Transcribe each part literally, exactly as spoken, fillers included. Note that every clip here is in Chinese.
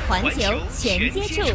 环球全接触。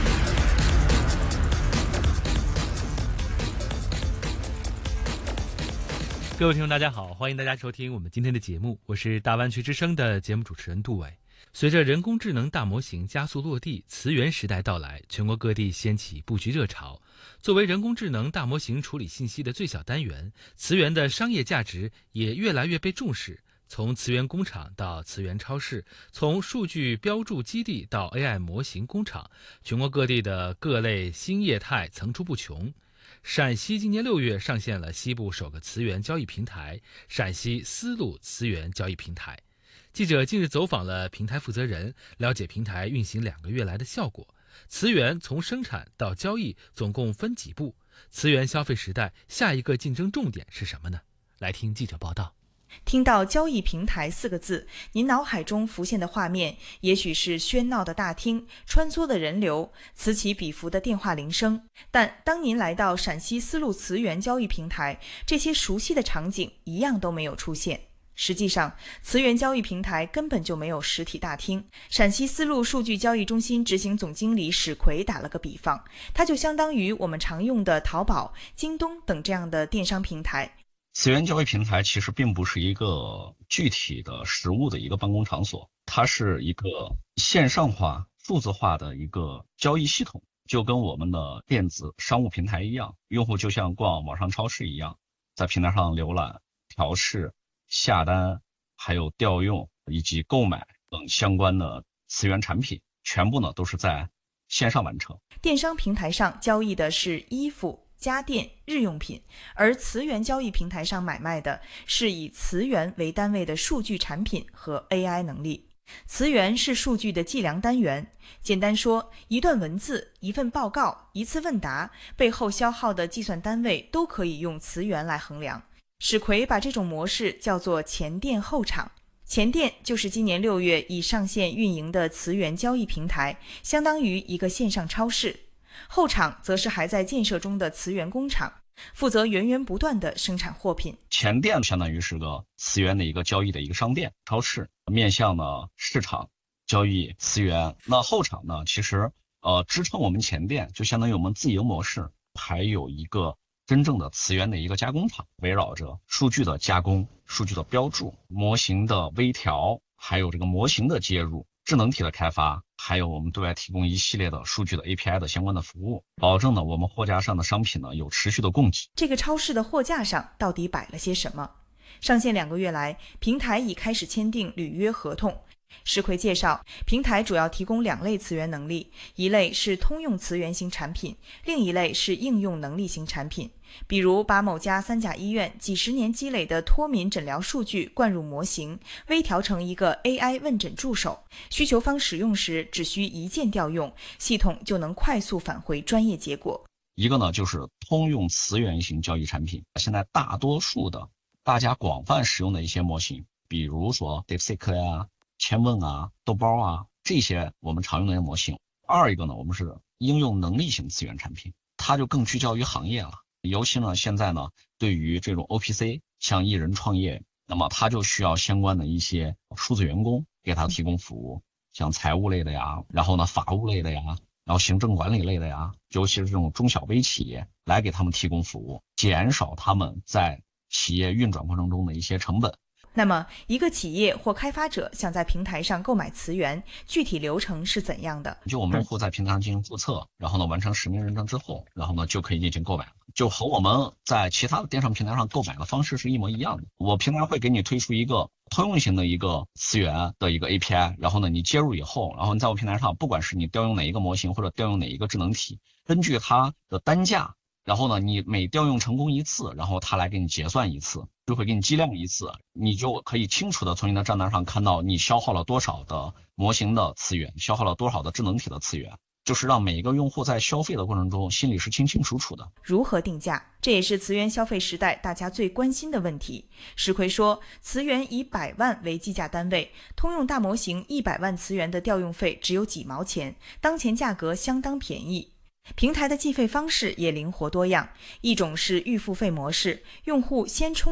各位听众大家好，欢迎大家收听我们今天的节目，我是大湾区之声的节目主持人杜伟。随着人工智能大模型加速落地，词源时代到来，全国各地掀起布局热潮。作为人工智能大模型处理信息的最小单元，词源的商业价值也越来越被重视。从词源工厂到词源超市，从数据标注基地到 A I 模型工厂，全国各地的各类新业态层出不穷。陕西今年六月上线了西部首个词源交易平台——陕西丝路词源交易平台。记者近日走访了平台负责人，了解平台运行两个月来的效果。词源从生产到交易总共分几步？词源消费时代下一个竞争重点是什么呢？来听记者报道。 听到交易平台四个字，您脑海中浮现的画面也许是喧闹的大厅、穿梭的人流、此起彼伏的电话铃声。但当您来到陕西丝路词源交易平台，这些熟悉的场景一样都没有出现。实际上，词源交易平台根本就没有实体大厅。陕西丝路数据交易中心执行总经理史奎打了个比方，它就相当于我们常用的淘宝、京东等这样的电商平台。 词源交易平台其实并不是一个具体的实物的一个办公场所，它是一个线上化、数字化的一个交易系统，就跟我们的电子商务平台一样，用户就像逛网上超市一样，在平台上浏览、调试、下单，还有调用以及购买等相关的词源产品，全部呢都是在线上完成。 电商平台上交易的是衣服、家电、日用品，而词源交易平台上买卖的是以词源为单位的数据产品和 A I 能力。词源是数据的计量单元，简单说，一段文字、一份报告、一次问答背后消耗的计算单位都可以用词源来衡量。史奎把这种模式叫做前店后厂。前店就是今年六月已上线运营的词源交易平台，相当于一个线上超市。后厂则是还在建设中的词源工厂，负责源源不断的生产货品。 前店相当于是个词源的一个交易的一个商店、超市，面向呢市场交易词源。那后厂呢，其实呃支撑我们前店，就相当于我们自营模式，还有一个真正的词源的一个加工厂，围绕着数据的加工、数据的标注、模型的微调，还有这个模型的接入、智能体的开发，还有我们对外提供一系列的数据的 A P I 的相关的服务，保证呢我们货架上的商品呢有持续的供给。 这个超市的货架上到底摆了些什么？上线两个月来，平台已开始签订履约合同。史奎介绍，平台主要提供两类词源能力，一类是通用词源型产品，另一类是应用能力型产品。比如把某家三甲医院几十年积累的脱敏诊疗数据灌入模型，微调成一个 A I 问诊助手，需求方使用时只需一键调用，系统就能快速返回专业结果。 一个呢就是通用词源型交易产品，现在大多数的大家广泛使用的一些模型，比如说 DeepSeek 呀、千问啊、豆包啊，这些我们常用的一些模型。二一个呢，我们是应用能力型词源产品，它就更聚焦于行业了。尤其呢，现在呢，对于这种 O P C， 像艺人创业，那么他就需要相关的一些数字员工给他提供服务，像财务类的呀，然后呢，法务类的呀，然后行政管理类的呀，尤其是这种中小微企业，来给他们提供服务，减少他们在企业运转过程中的一些成本。 那么一个企业或开发者想在平台上购买词源，具体流程是怎样的？ 就我们用户在平台上进行注册，然后呢完成实名认证之后，然后呢就可以进行购买了，就和我们在其他的电商平台上购买的方式是一模一样的。我平台会给你推出一个通用型的一个词源的一个 A P I， 然后呢你接入以后，然后你在我平台上，不管是你调用哪一个模型或者调用哪一个智能体，根据它的单价，然后呢你每调用成功一次，然后它来给你结算一次，就会给你计量一次，你就可以清楚的从你的账单上看到你消耗了多少的模型的词源，消耗了多少的智能体的词源，就是让每一个用户在消费的过程中心里是清清楚楚的。 如何定价，这也是词源消费时代大家最关心的问题。史奎说，词源以百万为计价单位，通用大模型一百万词源的调用费只有几毛钱，当前价格相当便宜。平台的计费方式也灵活多样，一种是预付费模式，用户先充